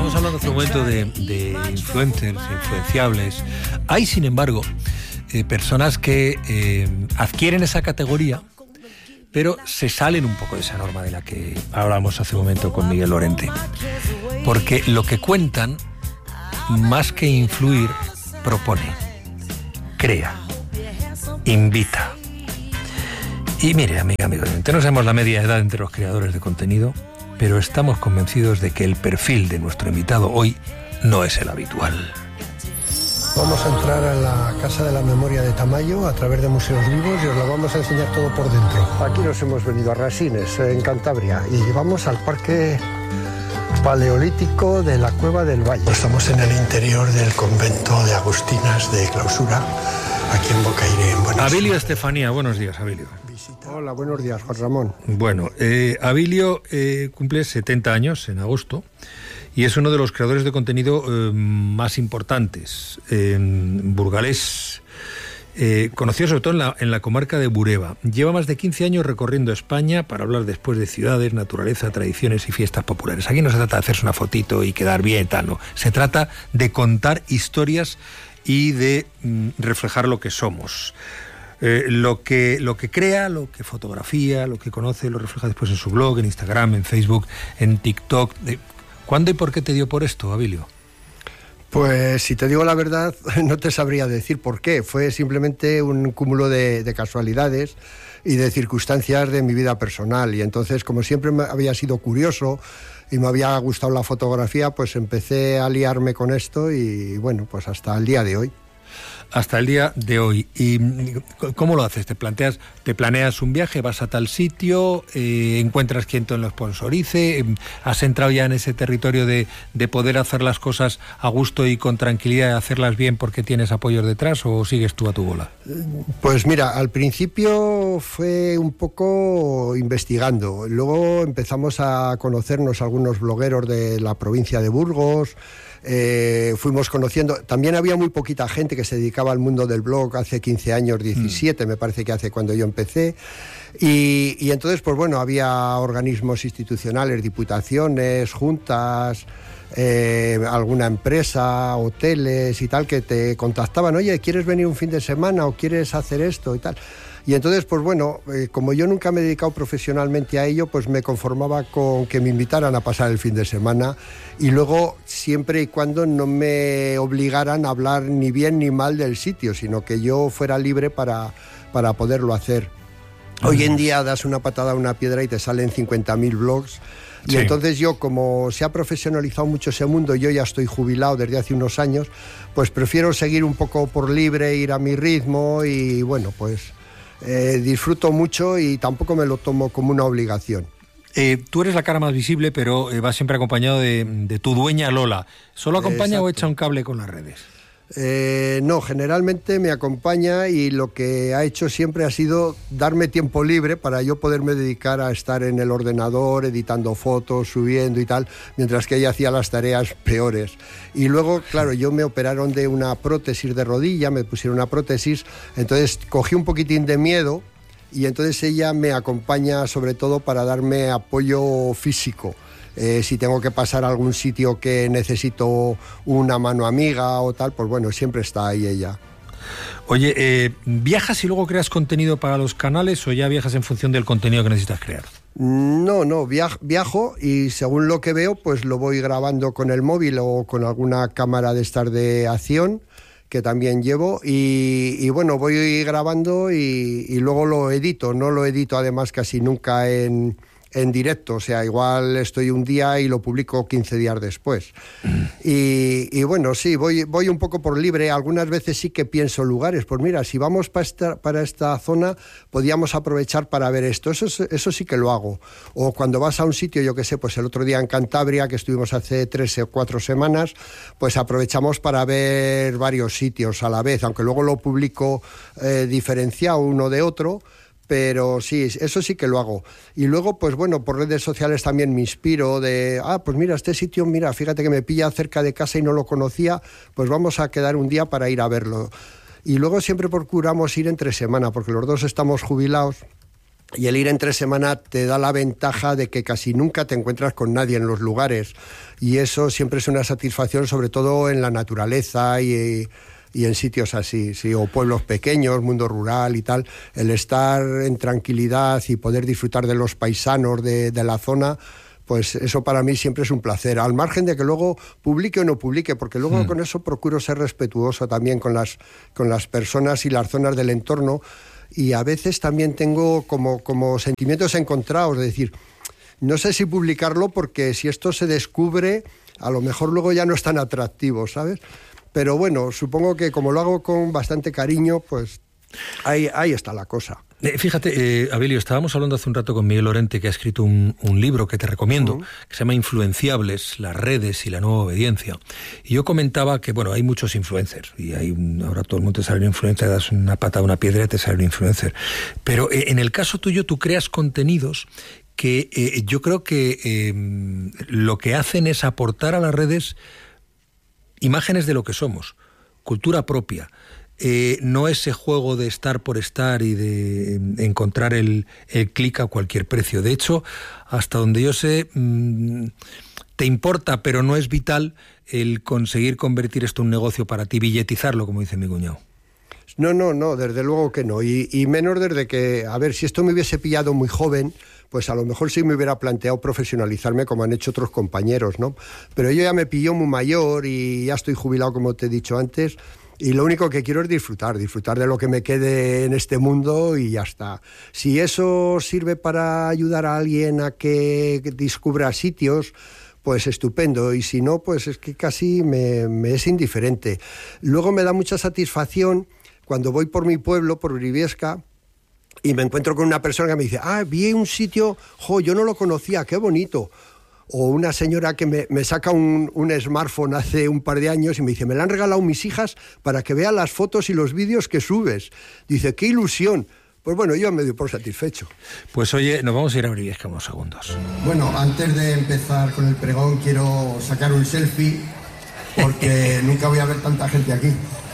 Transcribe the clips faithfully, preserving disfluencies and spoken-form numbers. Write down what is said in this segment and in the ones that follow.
Estamos hablando hace un momento de, de influencers, influenciables. Hay, sin embargo, eh, personas que eh, adquieren esa categoría, pero se salen un poco de esa norma de la que hablábamos hace un momento con Miguel Lorente. Porque lo que cuentan, más que influir, propone, crea, invita. Y mire, amiga, amigo, no sabemos la media edad entre los creadores de contenido, pero estamos convencidos de que el perfil de nuestro invitado hoy no es el habitual. Vamos a entrar a la Casa de la Memoria de Tamayo a través de Museos Vivos y os lo vamos a enseñar todo por dentro. Aquí nos hemos venido a Rasines, en Cantabria, y vamos al Parque Paleolítico de la Cueva del Valle. Estamos en el interior del convento de Agustinas de Clausura, aquí en Bocaire, en Buenos Abilio Aires. Estefanía, buenos días, Abilio. Hola, buenos días, Juan Ramón. Bueno, eh, Abilio eh, cumple setenta años en agosto y es uno de los creadores de contenido eh, más importantes en burgalés, eh, conocido sobre todo en la, en la comarca de Bureba. Lleva más de quince años recorriendo España para hablar después de ciudades, naturaleza, tradiciones y fiestas populares. Aquí no se trata de hacerse una fotito y quedar bien, tal, no. Se trata de contar historias y de mm, reflejar lo que somos. Eh, lo que lo que crea, lo que fotografía, lo que conoce, lo refleja después en su blog, en Instagram, en Facebook, en TikTok. ¿Cuándo y por qué te dio por esto, Abilio? Pues si te digo la verdad, no te sabría decir por qué. Fue simplemente un cúmulo de, de casualidades y de circunstancias de mi vida personal. Y entonces, como siempre me había sido curioso y me había gustado la fotografía, pues empecé a liarme con esto y bueno, pues hasta el día de hoy. Hasta el día de hoy. ¿Y cómo lo haces? ¿Te planteas, te planeas un viaje, vas a tal sitio, eh, encuentras quien te lo sponsorice? ¿Has entrado ya en ese territorio de, de poder hacer las cosas a gusto y con tranquilidad y hacerlas bien porque tienes apoyos detrás, o sigues tú a tu bola? Pues mira, al principio fue un poco investigando. Luego empezamos a conocernos algunos blogueros de la provincia de Burgos. Eh, fuimos conociendo, también había muy poquita gente que se dedicaba al mundo del blog hace quince años, diecisiete, mm. me parece que hace cuando yo empecé, y, y entonces pues bueno, había organismos institucionales, diputaciones, juntas, eh, alguna empresa, hoteles y tal, que te contactaban, oye, ¿quieres venir un fin de semana o quieres hacer esto y tal? Y entonces, pues bueno, eh, como yo nunca me he dedicado profesionalmente a ello, pues me conformaba con que me invitaran a pasar el fin de semana y luego, siempre y cuando no me obligaran a hablar ni bien ni mal del sitio, sino que yo fuera libre para, para poderlo hacer. Hoy en día das una patada a una piedra y te salen cincuenta mil blogs. Y sí. Entonces yo, como se ha profesionalizado mucho ese mundo, yo ya estoy jubilado desde hace unos años, pues prefiero seguir un poco por libre, ir a mi ritmo y bueno, pues... Eh, disfruto mucho y tampoco me lo tomo como una obligación. Eh, tú eres la cara más visible, pero eh, vas siempre acompañado de, de tu dueña Lola. ¿Solo acompaña Exacto. o echa un cable con las redes? Eh, no, generalmente me acompaña y lo que ha hecho siempre ha sido darme tiempo libre para yo poderme dedicar a estar en el ordenador, editando fotos, subiendo y tal, mientras que ella hacía las tareas peores. Y luego, claro, yo me operaron de una prótesis de rodilla, me pusieron una prótesis, entonces cogí un poquitín de miedo y entonces ella me acompaña sobre todo para darme apoyo físico. Eh, si tengo que pasar a algún sitio que necesito una mano amiga o tal, pues bueno, siempre está ahí ella. Oye, eh, ¿viajas y luego creas contenido para los canales o ya viajas en función del contenido que necesitas crear? No, no, viaj- viajo y según lo que veo, pues lo voy grabando con el móvil o con alguna cámara de estas de acción que también llevo y, y bueno, voy grabando y, y luego lo edito. No lo edito además casi nunca en... en directo, o sea, igual estoy un día y lo publico quince días después. Mm. Y, y bueno, sí, voy, voy un poco por libre. Algunas veces sí que pienso lugares. Pues mira, si vamos para esta, para esta zona, podíamos aprovechar para ver esto. Eso, eso sí que lo hago. O cuando vas a un sitio, yo qué sé, pues el otro día en Cantabria, que estuvimos hace tres o cuatro semanas, pues aprovechamos para ver varios sitios a la vez, aunque luego lo publico eh, diferenciado uno de otro. Pero sí, eso sí que lo hago. Y luego, pues bueno, por redes sociales también me inspiro de, ah, pues mira, este sitio, mira, fíjate que me pilla cerca de casa y no lo conocía, pues vamos a quedar un día para ir a verlo. Y luego siempre procuramos ir entre semana, porque los dos estamos jubilados Y el ir entre semana te da la ventaja de que casi nunca te encuentras con nadie en los lugares. Y eso siempre es una satisfacción, sobre todo en la naturaleza y, y en sitios así, sí, o pueblos pequeños, mundo rural y tal. El estar en tranquilidad y poder disfrutar de los paisanos de, de la zona, pues eso para mí siempre es un placer. Al margen de que luego publique o no publique, porque luego mm. con eso procuro ser respetuoso también con las, con las personas y las zonas del entorno. Y a veces también tengo como, como sentimientos encontrados, de decir, no sé si publicarlo porque si esto se descubre, a lo mejor luego ya no es tan atractivo, ¿sabes? Pero bueno, supongo que como lo hago con bastante cariño, pues ahí, ahí está la cosa. Eh, fíjate, eh, Abilio, estábamos hablando hace un rato con Miguel Lorente, que ha escrito un, un libro que te recomiendo, uh-huh. que se llama Influenciables, las redes y la nueva obediencia. Y yo comentaba que, bueno, hay muchos influencers, y hay un, ahora todo el mundo te sale un influencer, das una pata a una piedra y te sale un influencer. Pero eh, en el caso tuyo, tú creas contenidos que eh, yo creo que eh, lo que hacen es aportar a las redes imágenes de lo que somos, cultura propia. Eh, no ese juego de estar por estar y de encontrar el, el clic a cualquier precio. De hecho, hasta donde yo sé, mmm, te importa, pero no es vital el conseguir convertir esto en un negocio para ti, billetizarlo, como dice mi cuñado. No, no, no, desde luego que no. Y, y menos desde que, a ver, si esto me hubiese pillado muy joven, pues a lo mejor sí me hubiera planteado profesionalizarme como han hecho otros compañeros, ¿no? Pero yo ya me pilló muy mayor y ya estoy jubilado, como te he dicho antes. Y lo único que quiero es disfrutar, disfrutar de lo que me quede en este mundo y ya está. Si eso sirve para ayudar a alguien a que descubra sitios, pues estupendo. Y si no, pues es que casi me, me es indiferente. Luego me da mucha satisfacción cuando voy por mi pueblo, por Briviesca, y me encuentro con una persona que me dice, ah, vi un sitio, jo, yo no lo conocía, qué bonito. O una señora que me, me saca un, un smartphone hace un par de años y me dice, me la han regalado mis hijas para que vean las fotos y los vídeos que subes. Dice, qué ilusión. Pues bueno, yo me doy por satisfecho. Pues oye, nos vamos a ir a Briviesca unos segundos. Bueno, antes de empezar con el pregón quiero sacar un selfie porque nunca voy a ver tanta gente aquí.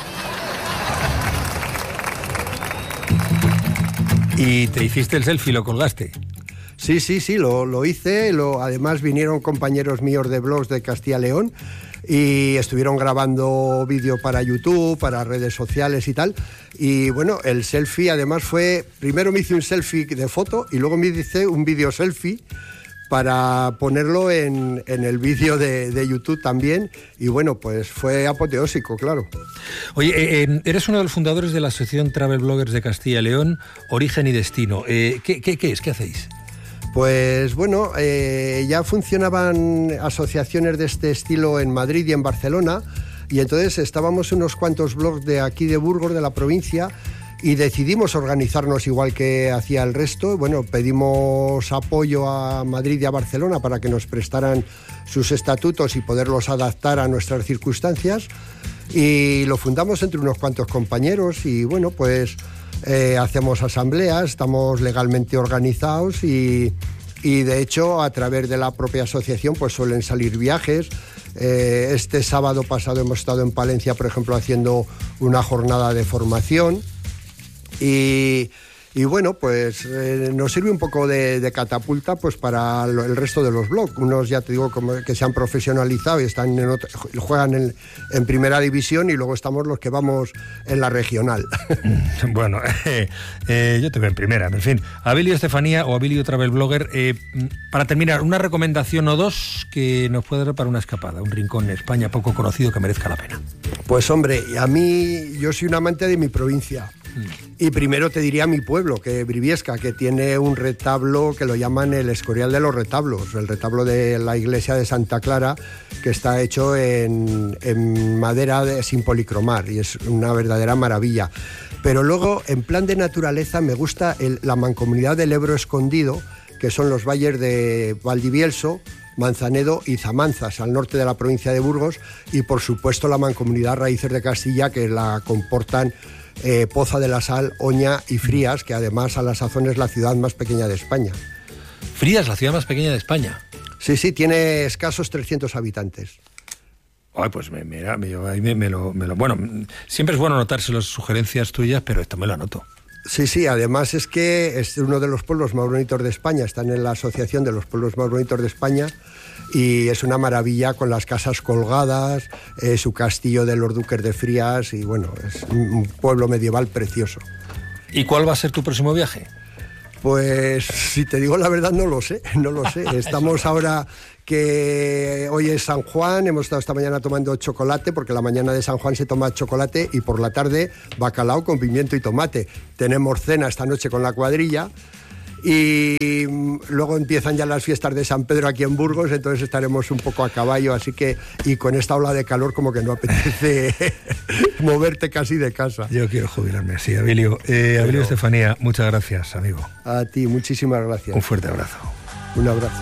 ¿Y te hiciste el selfie y lo colgaste? Sí, sí, sí, lo, lo hice. Lo, además vinieron compañeros míos de blogs de Castilla y León y estuvieron grabando vídeo para YouTube, para redes sociales y tal. Y bueno, el selfie además fue... Primero me hice un selfie de foto y luego me hice un vídeo selfie para ponerlo en, en el vídeo de, de YouTube también. Y bueno, pues fue apoteósico, claro. Oye, eh, eres uno de los fundadores de la Asociación Travel Bloggers de Castilla y León, Origen y Destino. Eh, ¿qué, qué, ¿Qué es? ¿Qué hacéis? Pues bueno, eh, ya funcionaban asociaciones de este estilo en Madrid y en Barcelona, y entonces estábamos unos cuantos blogs de aquí de Burgos, de la provincia, y decidimos organizarnos igual que hacía el resto. Bueno, pedimos apoyo a Madrid y a Barcelona para que nos prestaran sus estatutos y poderlos adaptar a nuestras circunstancias, y lo fundamos entre unos cuantos compañeros y bueno, pues... Eh, hacemos asambleas, estamos legalmente organizados y, y de hecho a través de la propia asociación pues suelen salir viajes. Eh, este sábado pasado hemos estado en Palencia, por ejemplo, haciendo una jornada de formación y, y bueno, pues eh, nos sirve un poco de, de catapulta pues para lo, el resto de los blogs. Unos, ya te digo, como que se han profesionalizado y están en otro, juegan en, en primera división, y luego estamos los que vamos en la regional. Bueno, eh, eh, yo te veo en primera, en fin. Abilio Estefanía o Abilio Travel Blogger, eh, para terminar, una recomendación o dos que nos puede dar para una escapada, un rincón en España poco conocido que merezca la pena. Pues hombre, a mí, yo soy un amante de mi provincia. Y primero te diría mi pueblo, que Briviesca, que tiene un retablo que lo llaman el Escorial de los Retablos, el retablo de la iglesia de Santa Clara, que está hecho en, en madera de, sin policromar, y es una verdadera maravilla. Pero luego, en plan de naturaleza, me gusta el, la mancomunidad del Ebro Escondido, que son los valles de Valdivielso, Manzanedo y Zamanzas, al norte de la provincia de Burgos, y por supuesto la mancomunidad Raíces de Castilla, que la comportan eh, Poza de la Sal, Oña y Frías, que además a la sazón es la ciudad más pequeña de España. Frías, la ciudad más pequeña de España. Sí, sí, tiene escasos trescientos habitantes. Ay, pues me, mira, me, me, me, lo, me lo... Bueno, siempre es bueno anotarse las sugerencias tuyas, pero esto me lo anoto. Sí, sí, además es que es uno de los pueblos más bonitos de España, están en la Asociación de los Pueblos Más Bonitos de España y es una maravilla con las casas colgadas, eh, su castillo de los Duques de Frías y bueno, es un pueblo medieval precioso. ¿Y cuál va a ser tu próximo viaje? Pues si te digo la verdad no lo sé, no lo sé. Estamos ahora que hoy es San Juan, hemos estado esta mañana tomando chocolate porque la mañana de San Juan se toma chocolate y por la tarde bacalao con pimiento y tomate. Tenemos cena esta noche con la cuadrilla y luego empiezan ya las fiestas de San Pedro aquí en Burgos, entonces estaremos un poco a caballo, así que y con esta ola de calor como que no apetece moverte casi de casa. Yo quiero jubilarme así, Abilio. Eh, Pero... Abilio Estefanía, muchas gracias, amigo. A ti, muchísimas gracias. Un fuerte abrazo. Un abrazo.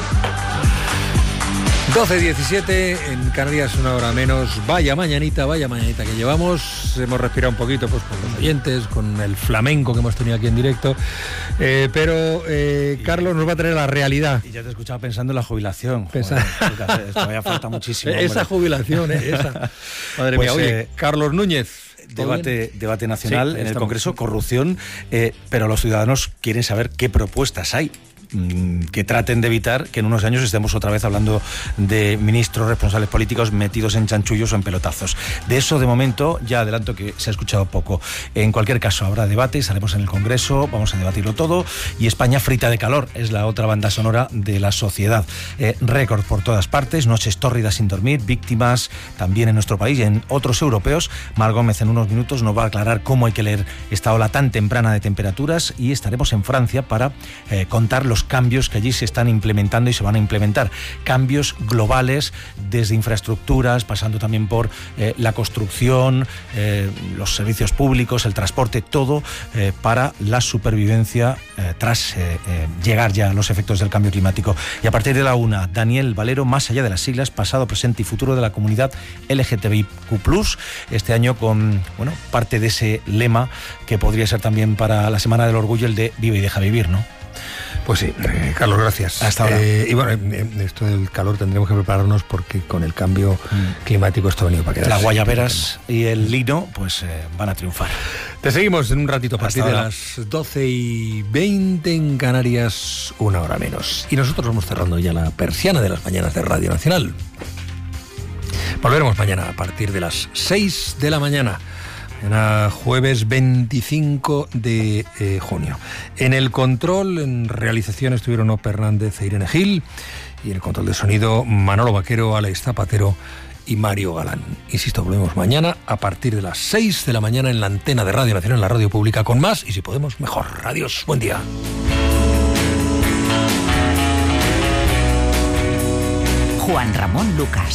doce diecisiete, en Canarias una hora menos. Vaya mañanita, vaya mañanita que llevamos. Hemos respirado un poquito pues con los oyentes, con el flamenco que hemos tenido aquí en directo. Eh, pero eh, Carlos nos va a traer la realidad. Y ya te escuchaba pensando en la jubilación. Pensa... Joder, esto todavía falta muchísimo. Esa hombre. jubilación, ¿eh? Esa. Madre pues, mía, oye, eh, Carlos Núñez. Debate, debate nacional sí, en el Congreso, sí. corrupción, eh, pero los ciudadanos quieren saber qué propuestas hay que traten de evitar que en unos años estemos otra vez hablando de ministros responsables políticos metidos en chanchullos o en pelotazos. De eso, de momento, ya adelanto que se ha escuchado poco. En cualquier caso, habrá debate, estaremos en el Congreso, vamos a debatirlo todo, y España frita de calor es la otra banda sonora de la sociedad. Eh, récord por todas partes, noches tórridas sin dormir, víctimas también en nuestro país y en otros europeos. Mar Gómez en unos minutos nos va a aclarar cómo hay que leer esta ola tan temprana de temperaturas y estaremos en Francia para eh, contar los cambios que allí se están implementando y se van a implementar. Cambios globales desde infraestructuras, pasando también por eh, la construcción, eh, los servicios públicos, el transporte, todo eh, para la supervivencia eh, tras eh, eh, llegar ya a los efectos del cambio climático. Y a partir de la una, Daniel Valero, más allá de las siglas, pasado, presente y futuro de la comunidad L G T B I Q plus, este año con bueno, parte de ese lema que podría ser también para la Semana del Orgullo, el de Vive y deja vivir, ¿no? Pues sí, eh, Carlos, gracias. Hasta ahora. Eh, y bueno, eh, esto del calor tendremos que prepararnos porque con el cambio mm. climático esto ha venido para quedarse. Las guayaberas y el lino pues eh, van a triunfar. Te seguimos en un ratito a partir de las doce y veinte en Canarias, una hora menos. Y nosotros vamos cerrando ya la persiana de las mañanas de Radio Nacional. Volveremos mañana a partir de las seis de la mañana. Mañana jueves veinticinco de eh, junio. En el control, en realización, estuvieron Ope Hernández e Irene Gil. Y en el control de sonido, Manolo Vaquero, Alex Zapatero y Mario Galán. Insisto, volvemos mañana a partir de las seis de la mañana en la antena de Radio Nacional, en la radio pública, con más y si podemos, mejor. Adiós, buen día. Juan Ramón Lucas.